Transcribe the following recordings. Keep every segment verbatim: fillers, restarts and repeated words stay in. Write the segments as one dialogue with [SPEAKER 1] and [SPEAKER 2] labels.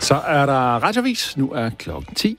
[SPEAKER 1] Så er der Radioavis. Nu er klokken ti.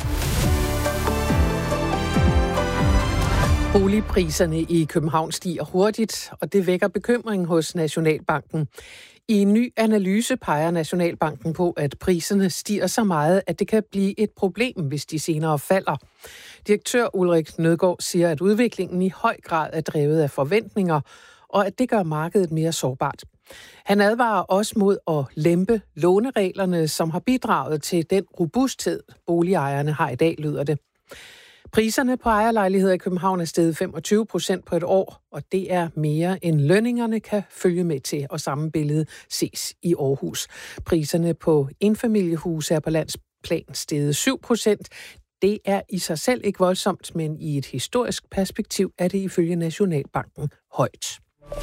[SPEAKER 2] Boligpriserne i København stiger hurtigt, og det vækker bekymring hos Nationalbanken. I en ny analyse peger Nationalbanken på, at priserne stiger så meget, at det kan blive et problem, hvis de senere falder. Direktør Ulrik Nødgaard siger, at udviklingen i høj grad er drevet af forventninger, og at det gør markedet mere sårbart. Han advarer også mod at lempe lånereglerne, som har bidraget til den robusthed, boligejerne har i dag, lyder det. Priserne på ejerlejligheder i København er steget femogtyve procent på et år, og det er mere end lønningerne kan følge med til, og samme billede ses i Aarhus. Priserne på enfamiliehuse er på landsplan steget syv procent. Det er i sig selv ikke voldsomt, men i et historisk perspektiv er det ifølge Nationalbanken højt.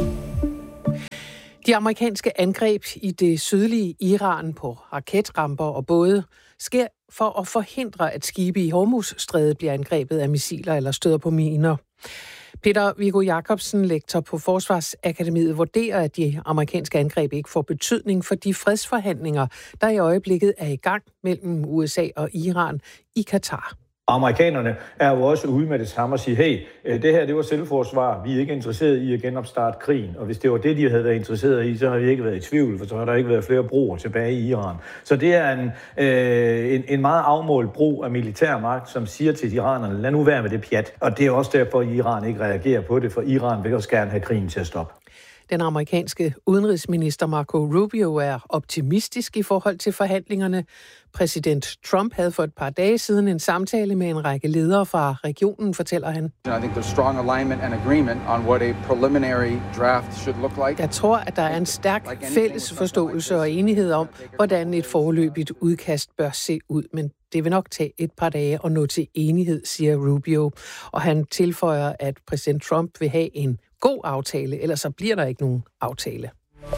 [SPEAKER 2] De amerikanske angreb i det sydlige Iran på raketramper og både sker for at forhindre, at skibe i Hormuzstrædet bliver angrebet af missiler eller støder på miner. Peter Viggo Jacobsen, lektor på Forsvarsakademiet, vurderer, at de amerikanske angreb ikke får betydning for de fredsforhandlinger, der i øjeblikket er i gang mellem U S A og Iran i Katar.
[SPEAKER 3] Amerikanerne er jo også ude med det samme og sige, hey, det her det var selvforsvar, vi er ikke interesseret i at genopstarte krigen. Og hvis det var det, de havde været interesseret i, så har vi ikke været i tvivl, for så har der ikke været flere broer tilbage i Iran. Så det er en, øh, en, en meget afmålt brug af militærmagt, som siger til iranerne, lad nu være med det pjat. Og det er også derfor, at Iran ikke reagerer på det, for Iran vil også gerne have krigen til at stoppe.
[SPEAKER 2] Den amerikanske udenrigsminister Marco Rubio er optimistisk i forhold til forhandlingerne. Præsident Trump havde for et par dage siden en samtale med en række ledere fra regionen, fortæller han.
[SPEAKER 4] I think there's strong alignment and agreement on what a preliminary draft should look like.
[SPEAKER 2] Jeg tror, at der er en stærk fælles forståelse og enighed om, hvordan et foreløbigt udkast bør se ud, men det vil nok tage et par dage at nå til enighed, siger Rubio. Og han tilføjer, at præsident Trump vil have en god aftale, ellers så bliver der ikke nogen aftale.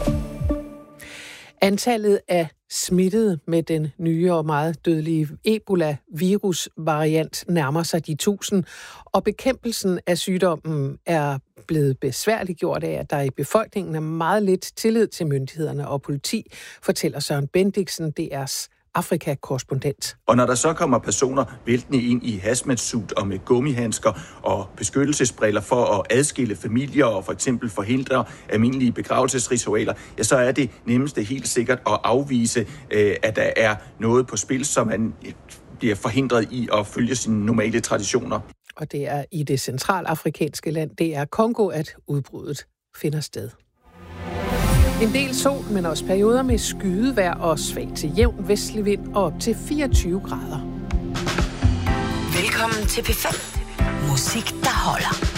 [SPEAKER 2] Antallet af smittede med den nye og meget dødelige Ebola-virus-variant nærmer sig de tusind, og bekæmpelsen af sygdommen er blevet besværliggjort af, at der i befolkningen er meget lidt tillid til myndighederne og politi, fortæller Søren Bendiksen, D R's Afrika-korrespondent.
[SPEAKER 5] Og når der så kommer personer væltende ind i hazmat-suit og med gummihandsker og beskyttelsesbriller for at adskille familier og for eksempel forhindre almindelige begravelsesritualer, ja, så er det nemmeste helt sikkert at afvise, øh, at der er noget på spil, som man bliver forhindret i at følge sine normale traditioner.
[SPEAKER 2] Og det er i det centralafrikanske land, det er Kongo, at udbruddet finder sted. En del sol, men også perioder med skydevejr og svag til jævn vestlig vind og op til fireogtyve grader.
[SPEAKER 6] Velkommen til P fem. Musik, der holder.